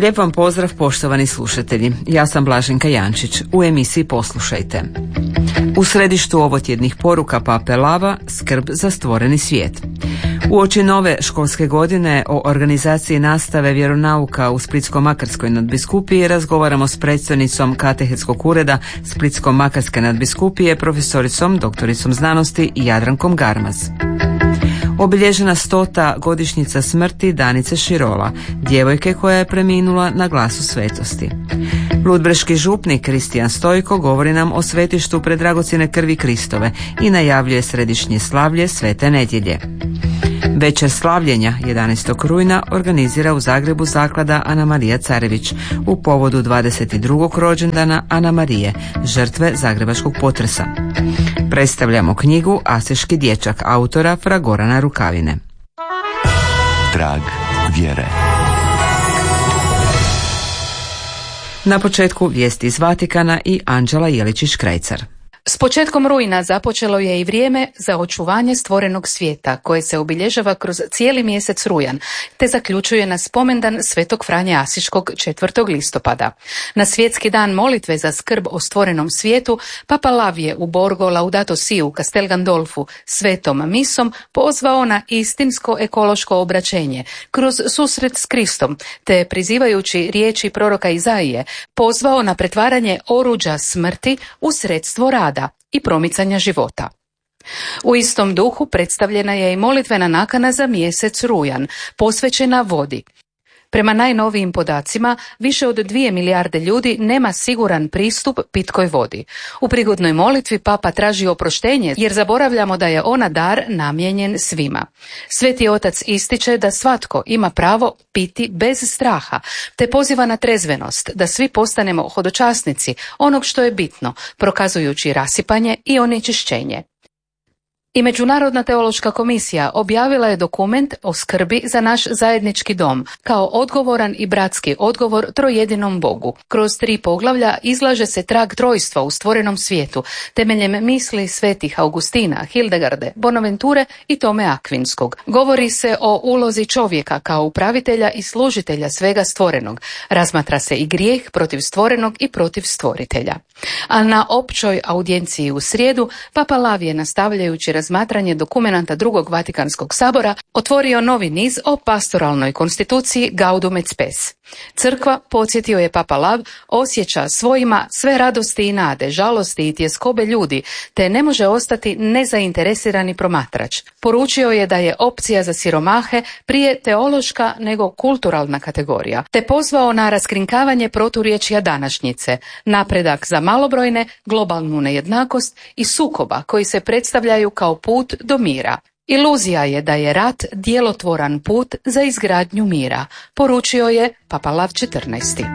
Lijep vam pozdrav, poštovani slušatelji. Ja sam Blaženka Jančić. U emisiji Poslušajte. U središtu ovotjednih poruka Pape Lava skrb za stvoreni svijet. Uoči nove školske godine o organizaciji nastave vjeronauka u Splitsko-makarskoj nadbiskupiji razgovaramo s predstojnicom Katehetskog ureda Splitsko-makarske nadbiskupije, profesoricom, doktoricom znanosti Jadrankom Garmaz. Obilježena 100. godišnjica smrti Danice Širola, djevojke koja je preminula na Glasu svetosti. Ludbreški župnik Kristijan Stojko govori nam o svetištu predragocjene krvi Kristove i najavljuje središnje slavlje Svete nedjelje. Večer slavljenja 11. rujna organizira u Zagrebu zaklada Ana Marija Carević u povodu 22. rođendana Ana Marije, žrtve zagrebačkog potresa. Predstavljamo knjigu Aseški dječak autora fra Gorana Rukavine. Trag vjere. Na početku vijesti iz Vatikana i Anđela Jeličić-Krajcar. S početkom rujna započelo je i vrijeme za očuvanje stvorenog svijeta, koje se obilježava kroz cijeli mjesec rujan, te zaključuje na spomendan Svetog Franje Asiškog 4. listopada. Na svjetski dan molitve za skrb o stvorenom svijetu, Papa Lav je u Borgo Laudato Si u Castel Gandolfu svetom misom pozvao na istinsko ekološko obraćenje kroz susret s Kristom, te prizivajući riječi proroka Izaije, pozvao na pretvaranje oruđa smrti u sredstvo rada i promicanja života. U istom duhu predstavljena je i molitvena nakana za mjesec rujan, posvećena vodi. Prema najnovijim podacima, više od 2 milijarde ljudi nema siguran pristup pitkoj vodi. U prigodnoj molitvi Papa traži oproštenje jer zaboravljamo da je ona dar namijenjen svima. Sveti Otac ističe da svatko ima pravo piti bez straha, te poziva na trezvenost, da svi postanemo hodočasnici onog što je bitno, prokazujući rasipanje i onečišćenje. I Međunarodna teološka komisija objavila je dokument o skrbi za naš zajednički dom, kao odgovoran i bratski odgovor trojedinom Bogu. Kroz 3 poglavlja izlaže se trag trojstva u stvorenom svijetu, temeljem misli svetih Augustina, Hildegarde, Bonaventure i Tome Akvinskog. Govori se o ulozi čovjeka kao upravitelja i služitelja svega stvorenog. Razmatra se i grijeh protiv stvorenog i protiv stvoritelja. A na općoj audijenciji u srijedu, Papa Lav je, nastavljajući razmatranje dokumenata Drugog Vatikanskog sabora, otvorio novi niz o pastoralnoj konstituciji Gaudium et Spes. Crkva, podsjetio je Papa Lav, osjeća svojima sve radosti i nade, žalosti i tjeskobe ljudi, te ne može ostati nezainteresirani promatrač. Poručio je da je opcija za siromahe prije teološka nego kulturalna kategorija, te pozvao na raskrinkavanje proturječja današnjice, napredak za malobrojne, globalnu nejednakost i sukoba koji se predstavljaju kao put do mira. Iluzija je da je rat djelotvoran put za izgradnju mira, poručio je Papa Lav 14.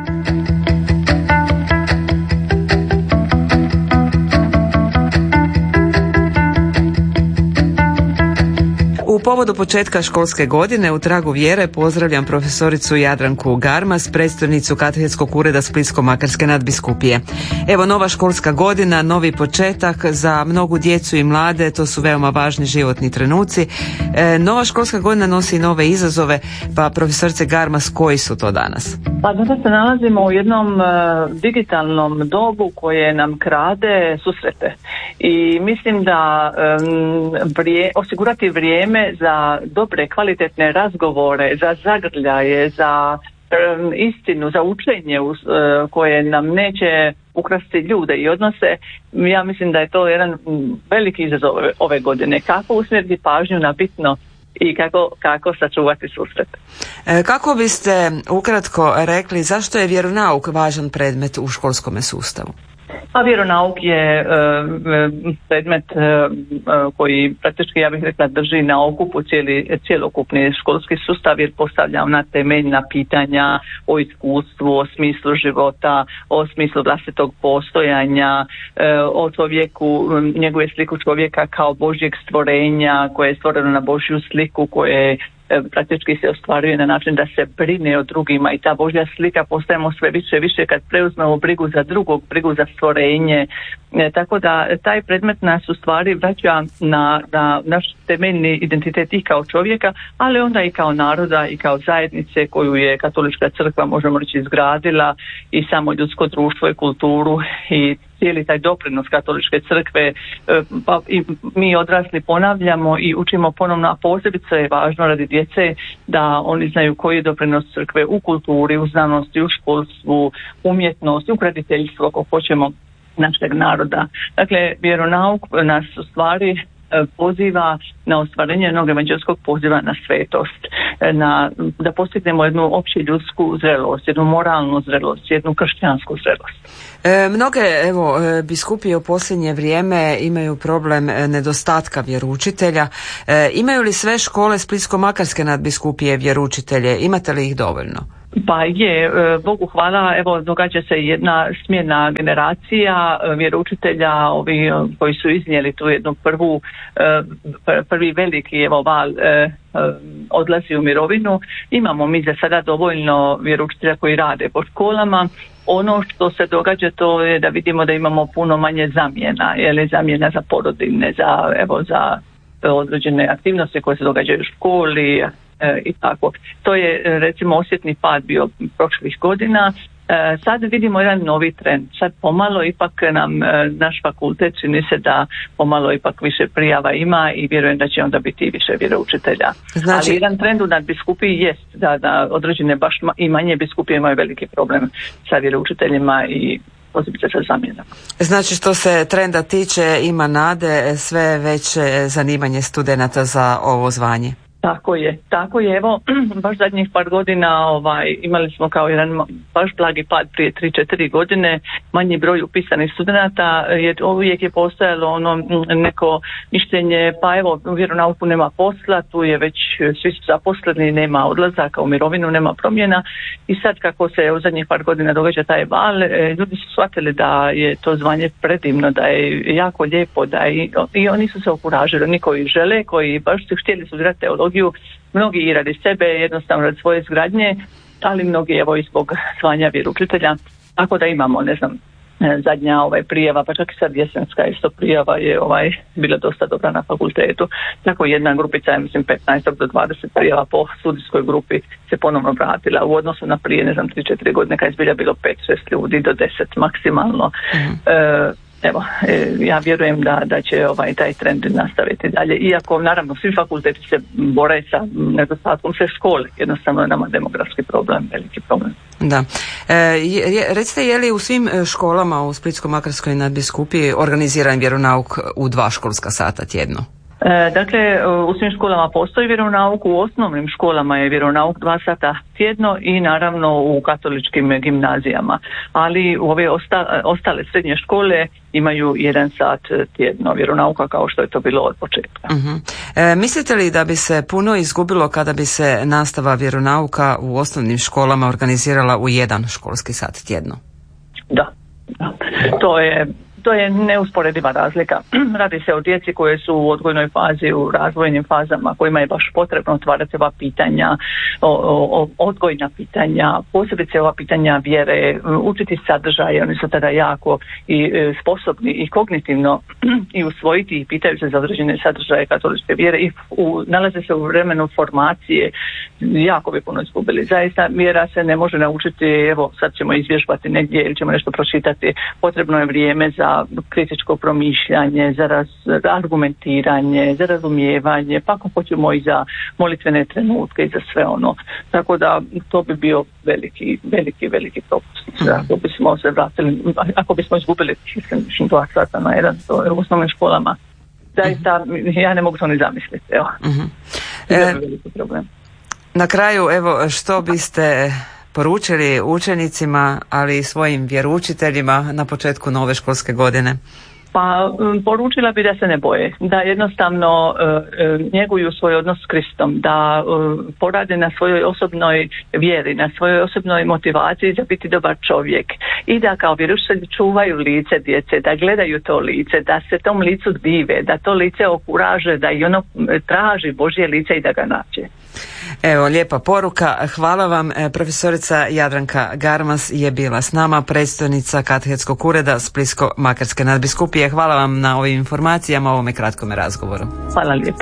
U povodu početka školske godine u tragu vjere pozdravljam profesoricu Jadranku Garmaz, predstojnicu Katehetskog ureda Splitsko-makarske nadbiskupije. Evo, nova školska godina, novi početak za mnogu djecu i mlade, to su veoma važni životni trenuci. Nova školska godina nosi nove izazove, pa profesorice Garmaz, koji su to danas? Pa danas se nalazimo u jednom digitalnom dobu koje nam krade susrete i mislim da osigurati vrijeme za dobre, kvalitetne razgovore, za zagrljaje, za istinu, za učenje koje nam neće ukrasti ljude i odnose, ja mislim da je to jedan veliki izazov ove godine. Kako usmjeriti pažnju na bitno i kako sačuvati susret. Kako biste ukratko rekli zašto je vjeronauk važan predmet u školskom sustavu? Pa vjeronauk je predmet koji praktički, ja bih rekla, drži na okupu cjelokupni školski sustav, jer postavlja ona temeljna pitanja o iskustvu, o smislu života, o smislu vlastitog postojanja, o čovjeku, njegove sliku čovjeka kao Božjeg stvorenja koje je stvoreno na Božju sliku, koje praktički se ostvaruje na način da se brine o drugima i ta Božja slika postajemo sve više i više kad preuzmemo brigu za drugog, brigu za stvorenje. Tako da taj predmet nas u stvari vraća na naš temeljni identitet i kao čovjeka, ali onda i kao naroda i kao zajednice koju je Katolička crkva, možemo reći, izgradila, i samo ljudsko društvo i kulturu i cijeli taj doprinos Katoličke crkve, pa i mi odrasli ponavljamo i učimo ponovno, a posebice je važno radi djece da oni znaju koji je doprinos crkve u kulturi, u znanosti, u školstvu, umjetnosti, u graditeljstvu, ako hoćemo, našeg naroda. Dakle, vjeronauk nas u stvari poziva na ostvarenje jednog evanđelskog poziva na svetost, da postignemo jednu opće ljudsku zrelost, jednu moralnu zrelost, jednu kršćansku zrelost. Mnoge biskupije u posljednje vrijeme imaju problem nedostatka vjeroučitelja. Imaju li sve škole Splitsko-makarske nadbiskupije vjeroučitelje? Imate li ih dovoljno? Pa je, Bogu hvala, evo događa se jedna smjena generacija vjeroučitelja, ovi koji su iznijeli tu jednu prvi veliki val odlazi u mirovinu. Imamo mi za sada dovoljno vjeroučitelja koji rade po školama. Ono što se događa to je da vidimo da imamo puno manje zamjena, zamjena za porodiljne, za određene aktivnosti koje se događaju u školi i tako. To je recimo osjetni pad bio prošlih godina. Sad vidimo jedan novi trend. Sad pomalo ipak nam naš fakultet čini se da pomalo ipak više prijava ima i vjerujem da će onda biti i više vjeroučitelja. Ali jedan trend u nadbiskupiji jest da određene baš i manje biskupije imaju veliki problem sa vjeroučiteljima i posebice sa zamjenama. Znači, što se trenda tiče, ima nade, sve veće zanimanje studenata za ovo zvanje. Tako je, evo, baš zadnjih par godina imali smo kao jedan baš blagi pad prije 3-4 godine, manji broj upisanih studenata, jer uvijek je postojalo neko mišljenje, pa evo, u vjeronauku nema posla, tu je već svi su zaposleni, nema odlazaka u mirovinu, nema promjena, i sad kako se u zadnjih par godina događa taj val, ljudi su shvatili da je to zvanje predivno, da je jako lijepo, i oni su se okuražili, oni koji žele, koji baš su htjeli studirati teologiju, mnogi i radi sebe, jednostavno radi svoje izgradnje, ali mnogi evo i zbog zvanja vjeroučitelja. Tako da imamo, zadnja prijava, pa čak i sad jesenska isto prijava je bila dosta dobra na fakultetu. Tako jedna grupica, ja mislim 15 do 20 prijava po studijskoj grupi se ponovno vratila u odnosu na prije, 3-4 godine kad je zbilja bilo 5-6 ljudi do 10 maksimalno. Evo, ja vjerujem da će taj trend nastaviti dalje, iako naravno svi fakulteti se bore sa nedostatkom sve škole, jednostavno je nama demografski problem, veliki problem. Da. Recite, je li u svim školama u Splitsko-makarskoj nadbiskupiji organiziran vjeronauk u 2 školska sata tjedno? Dakle, u svim školama postoji vjeronauk, u osnovnim školama je vjeronauk 2 sata tjedno i naravno u katoličkim gimnazijama, ali u ove ostale srednje škole imaju 1 sat tjedno vjeronauka kao što je to bilo od početka. Mislite li da bi se puno izgubilo kada bi se nastava vjeronauka u osnovnim školama organizirala u 1 školski sat tjedno? Da. To je neusporediva razlika. Radi se o djeci koje su u odgojnoj fazi, u razvojnim fazama, kojima je baš potrebno otvarati ova pitanja, odgojna pitanja, posebice ova pitanja vjere, učiti sadržaje. Oni su tada jako i sposobni i kognitivno i usvojiti i pitaju se za određene sadržaje katoličke vjere i nalaze se u vremenu formacije. Jako bi puno izgubili. Zaista vjera se ne može naučiti, evo sad ćemo izvježbati negdje ili ćemo nešto pročitati. Potrebno je vrijeme za kritičko promišljanje, za argumentiranje, za razumijevanje, pa ako hoćemo i za molitvene trenutke i za sve ono. Tako da to bi bio veliki propust. Ako bismo se vratili, ako bismo izgubili 2 sata na 1 u osnovnim školama, zaista ja ne mogu to ni zamisliti. Evo. Veliki problem. Na kraju, evo, što biste poručili učenicima, ali i svojim vjeroučiteljima na početku nove školske godine? Pa poručila bi da se ne boje, da jednostavno njeguju svoj odnos s Kristom, da porade na svojoj osobnoj vjeri, na svojoj osobnoj motivaciji za biti dobar čovjek i da kao vjeroučitelji čuvaju lice djece, da gledaju to lice, da se tom licu dive, da to lice okuraže, da i ono traži Božje lice i da ga nađe. Evo, lijepa poruka. Hvala vam. Profesorica Jadranka Garmas je bila s nama, predstojnica Katehetskog ureda Splitsko-makarske nadbiskupije. Hvala vam na ovim informacijama, ovome kratkome razgovoru. Hvala lijepa.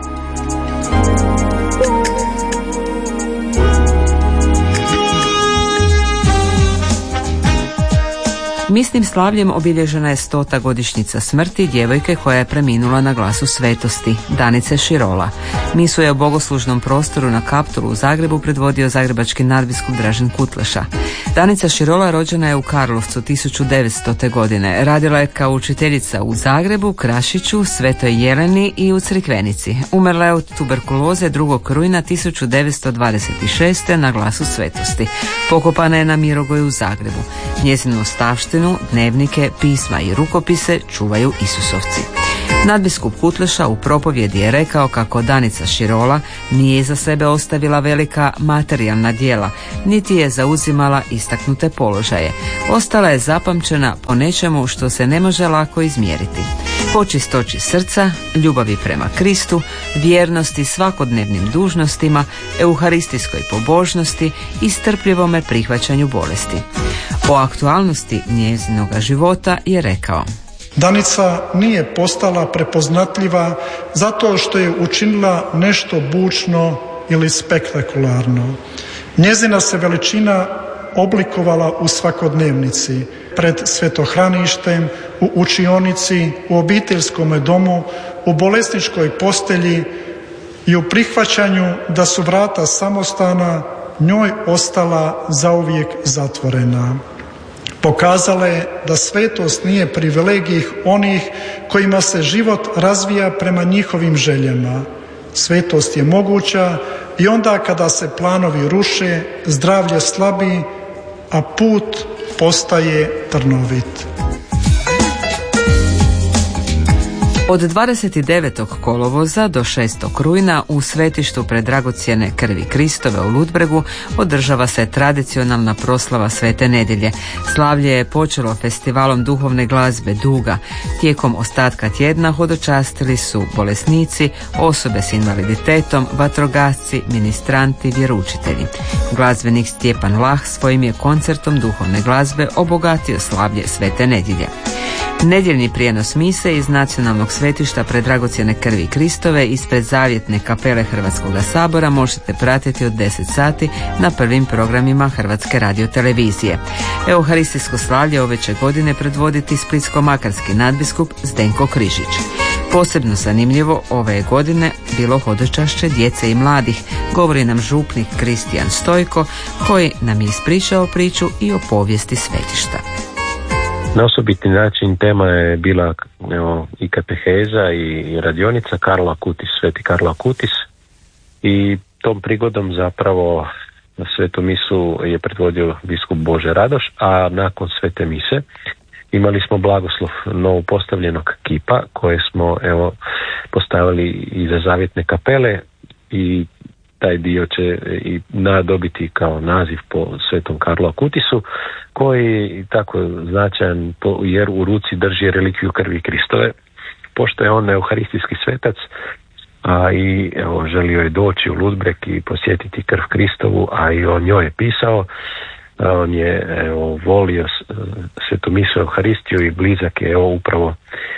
Misnim slavljem obilježena je 100. godišnjica smrti djevojke koja je preminula na glasu svetosti, Danice Širola. Misu je u bogoslužnom prostoru na Kaptolu u Zagrebu predvodio zagrebački nadbiskup Dražen Kutleša. Danica Širola rođena je u Karlovcu 1900. godine. Radila je kao učiteljica u Zagrebu, Krašiću, Svetoj Jeleni i u Crikvenici. Umrla je od tuberkuloze 2. rujna 1926. na glasu svetosti. Pokopana je na Mirogoju u Zagrebu. Njezinu ostavštinu, dnevnike, pisma i rukopise čuvaju Isusovci. Nadbiskup Kutleša u propovjedi je rekao kako Danica Širola nije iza sebe ostavila velika materijalna djela, niti je zauzimala istaknute položaje. Ostala je zapamćena po nečemu što se ne može lako izmjeriti. Po čistoći srca, ljubavi prema Kristu, vjernosti svakodnevnim dužnostima, euharistijskoj pobožnosti i strpljivome prihvaćanju bolesti. O aktualnosti njezinoga života je rekao: Danica nije postala prepoznatljiva zato što je učinila nešto bučno ili spektakularno. Njezina se veličina oblikovala u svakodnevnici, pred svetohraništem, u učionici, u obiteljskom domu, u bolesničkoj postelji i u prihvaćanju da su vrata samostana njoj ostala zauvijek zatvorena. Pokazala je da svetost nije privilegij onih kojima se život razvija prema njihovim željama. Svetost je moguća i onda kada se planovi ruše, zdravlje slabi, a put postaje trnovit. Od 29. kolovoza do 6. rujna u svetištu predragocjene krvi Kristove u Ludbregu održava se tradicionalna proslava Svete nedjelje. Slavlje je počelo festivalom duhovne glazbe Duga. Tijekom ostatka tjedna hodočastili su bolesnici, osobe s invaliditetom, vatrogasci, ministranti, vjeroučitelji. Glazbenik Stjepan Lah svojim je koncertom duhovne glazbe obogatio slavlje Svete nedjelje. Nedjeljni prijenos mise iz nacionalnog svetišta predragocjene krvi Kristove ispred zavjetne kapele Hrvatskog sabora možete pratiti od 10 sati na prvim programima Hrvatske radiotelevizije. Euharistijsko slavlje ove će godine predvoditi splitsko-makarski nadbiskup Zdenko Križić. Posebno zanimljivo ove je godine bilo hodočašće djece i mladih, govori nam župnik Kristijan Stojko koji nam je ispričao priču i o povijesti svetišta. Na osobiti način tema je bila i kateheza i radionica Karlo Akutis, Sveti Karlo Akutis, i tom prigodom zapravo svetu misu je predvodio biskup Bože Radoš, a nakon svete mise imali smo blagoslov novo postavljenog kipa koje smo postavili iza zavjetne kapele i taj dio će i dobiti kao naziv po svetom Karlu Akutisu, koji tako značajan jer u ruci drži relikviju krvi Kristove, pošto je on euharistijski svetac, a i želio je doći u Ludbreg i posjetiti krv Kristovu, a i o njoj je pisao. On je volio svetu misu, euharistiju i blizak je upravo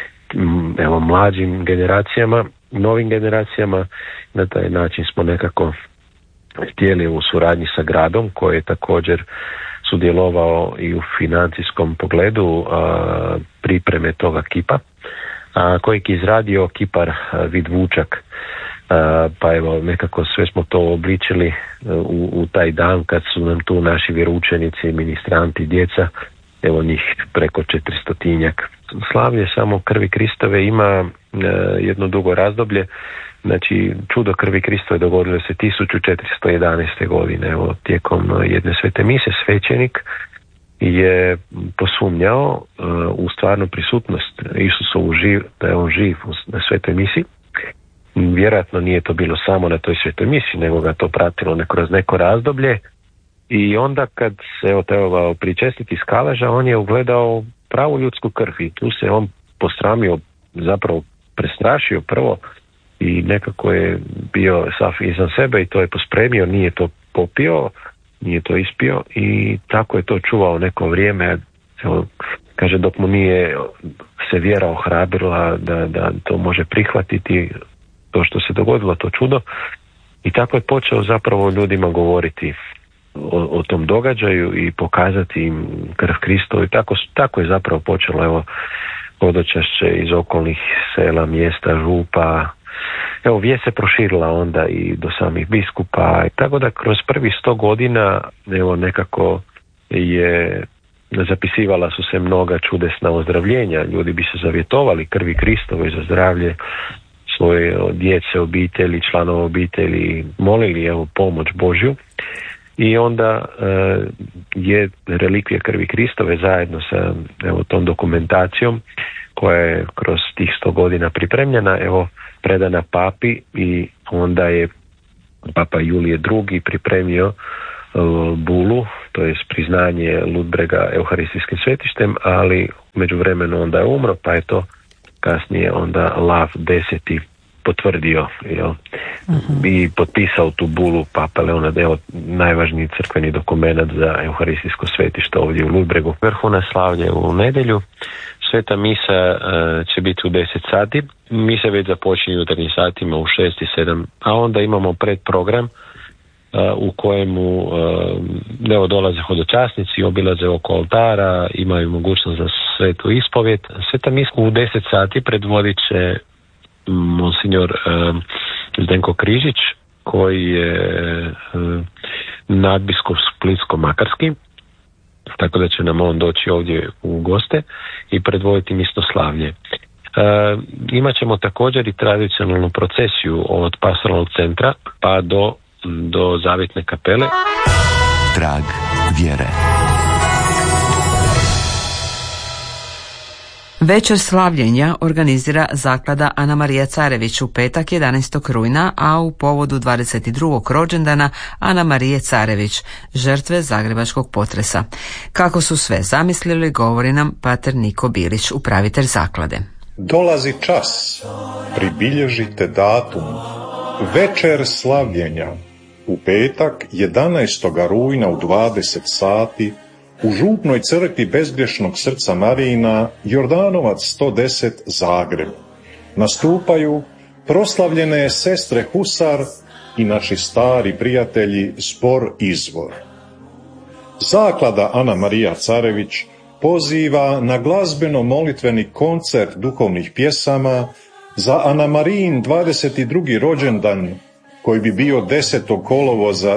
mlađim generacijama, novim generacijama. Na taj način smo nekako htjeli u suradnji sa gradom koji je također sudjelovao i u financijskom pogledu pripreme toga kipa, kojeg je izradio kipar Vid Vučak, pa nekako sve smo to obličili u taj dan kad su nam tu naši vjeroučenici, ministranti, djeca, njih preko 400-tinjak. Slavlje samo krvi Kristove ima jedno dugo razdoblje. Znači, čudo krvi Kristove dogodilo se 1411. godine. Tijekom jedne svete mise svećenik je posumnjao u stvarnu prisutnost Isusovu da je on živ na svetoj misi. Vjerojatno nije to bilo samo na toj svetoj misi, nego ga to pratilo kroz neko razdoblje. I onda kad se trebao pričestiti iz kaleža, on je ugledao pravu ljudsku krv i tu se on posramio, zapravo prestrašio prvo, i nekako je bio sav izvan sebe i to je pospremio, nije to popio, nije to ispio i tako je to čuvao neko vrijeme. Evo, kaže, dok mu nije se vjera ohrabrila da to može prihvatiti, to što se dogodilo, to čudo. I tako je počeo zapravo ljudima govoriti o tom događaju i pokazati im krv Kristovu. I tako je zapravo počelo, evo, hodočašće iz okolnih sela, mjesta, župa. Evo, vijest se proširila onda i do samih biskupa. Tako da kroz prvih 100 godina, evo, nekako zapisivala su se mnoga čudesna ozdravljenja. Ljudi bi se zavjetovali krvi Kristove za zdravlje svoje djece, obitelji, članova obitelji, molili, evo, pomoć Božju. I onda je relikvija krvi Kristove zajedno sa, evo, tom dokumentacijom koja je kroz tih 100 godina pripremljena, evo, predana papi i onda je papa Julije II pripremio bulu, to je priznanje Ludbrega euharistijskim svetištem, ali u međuvremenu onda je umro, pa je to kasnije onda Lav X potvrdio, jel? I potpisao tu bulu papa Leona, evo, najvažniji crkveni dokument za euharistijsko svetište ovdje u Ludbregu. Vrhovno slavlje u nedjelju, sveta misa će biti u 10 sati, mise već započinju u jutarnjim satima u 6 i 7, a onda imamo predprogram u kojemu evo, dolaze hodočasnici, obilaze oko oltara, imaju mogućnost za svetu ispovjed. Sveta misa u 10 sati predvodit će monsignor Zdenko Križić, koji je nadbiskup Splitsko-makarski, tako da će nam on doći ovdje u goste i predvoditi misnoslavlje. Imat ćemo također i tradicionalnu procesiju od pastoralnog centra pa do Zavjetne kapele. Trag vjere. Večer slavljenja organizira zaklada Ana Marija Carević u petak 11. rujna, a u povodu 22. rođendana Ana Marije Carević, žrtve zagrebačkog potresa. Kako su sve zamislili, govori nam pater Niko Bilić, upravitelj zaklade. Dolazi čas, pribilježite datum, večer slavljenja, u petak 11. rujna u 20 sati, u župnoj crkvi Bezgrješnog srca Marijina, Jordanovac 110 Zagreb. Nastupaju proslavljene sestre Husar i naši stari prijatelji Zbor Izvor. Zaklada Ana Marija Carević poziva na glazbeno-molitveni koncert duhovnih pjesama za Ana Marijin 22. rođendan, koji bi bio 10. kolovoza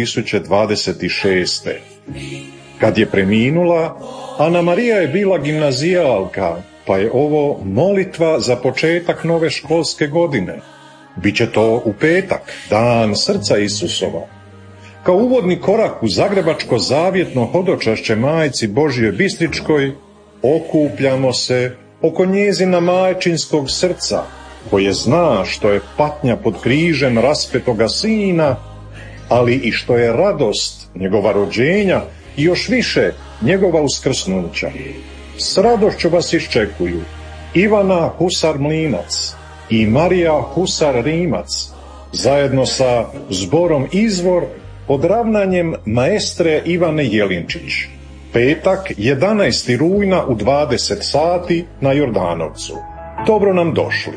2026. Kad je preminula, Ana Marija je bila gimnazijalka, pa je ovo molitva za početak nove školske godine. Biće to u petak, dan srca Isusova. Kao uvodni korak u zagrebačko zavjetno hodočašće Majci Božjoj Bistričkoj, okupljamo se oko njezina majčinskog srca, koje zna što je patnja pod križem raspetoga sina, ali i što je radost njegova rođenja i još više njegova uskrsnuća. S radošću vas iščekuju Ivana Husar Mlinac i Marija Husar Rimac, zajedno sa Zborom Izvor pod ravnanjem maestre Ivane Jelinčić. Petak 11. rujna u 20 sati na Jordanovcu. Dobro nam došli.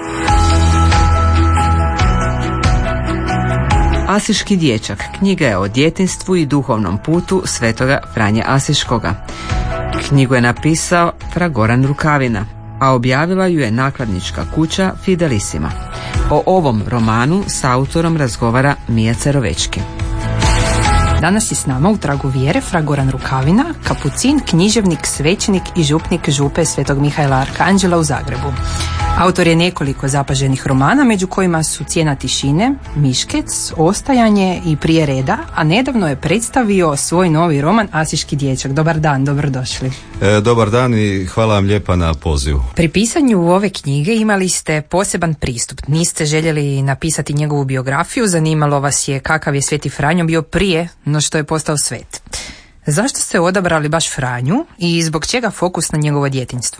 Asiški dječak knjiga je o djetinjstvu i duhovnom putu svetoga Franje Asiškoga. Knjigu je napisao fra Goran Rukavina, a objavila ju je nakladnička kuća Fidelissima. O ovom romanu s autorom razgovara Mija Cerovečki. Danas je s nama u Tragu vjere fra Goran Rukavina, kapucin, književnik, svećenik i župnik župe Svetog Mihaela Arkanđela u Zagrebu. Autor je nekoliko zapaženih romana, među kojima su Cijena tišine, Miškec, Ostajanje i Prije reda, a nedavno je predstavio svoj novi roman Asiški dječak. Dobar dan, dobrodošli. Dobar dan i hvala vam lijepa na pozivu. Pri pisanju ove knjige imali ste poseban pristup. Niste željeli napisati njegovu biografiju, zanimalo vas je kakav je Sveti Franjo bio prije no što je postao svet. Zašto ste odabrali baš Franju i zbog čega fokus na njegovo djetinjstvo?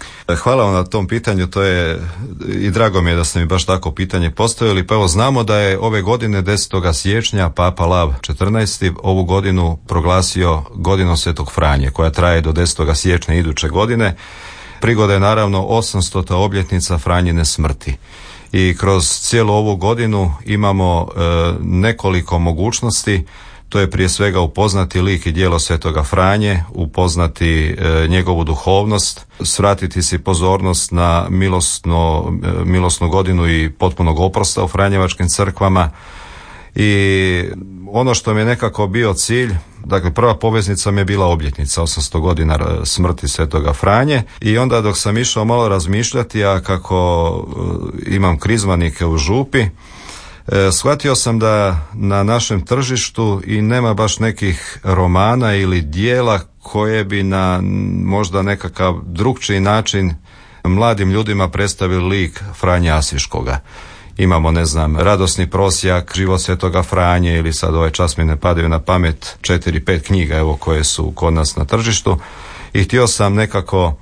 Hvala vam na tom pitanju, to je i drago mi je da ste mi baš tako pitanje postavili. Pa evo, znamo da je ove godine 10. siječnja Papa Lav XIV ovu godinu proglasio godinom Svetog Franje, koja traje do 10. siječnja iduće godine. Prigoda je naravno 800. obljetnica Franjine smrti. I kroz cijelu ovu godinu imamo nekoliko mogućnosti. To je prije svega upoznati lik i djelo Svetoga Franje, upoznati njegovu duhovnost, svratiti si pozornost na milosnu godinu i potpunog oprosta u franjevačkim crkvama. I ono što mi je nekako bio cilj, dakle prva poveznica mi je bila obljetnica 800 godina smrti Svetoga Franje, i onda dok sam išao malo razmišljati, a kako imam krizmanike u župi, shvatio sam da na našem tržištu i nema baš nekih romana ili dijela koje bi na možda nekakav drukčiji način mladim ljudima predstavili lik Franje Asiškoga. Imamo, Radosni prosjak, Život Svetoga Franje, ili sad ovaj čas mi ne padaju na pamet 4-5 knjiga koje su kod nas na tržištu, i htio sam nekako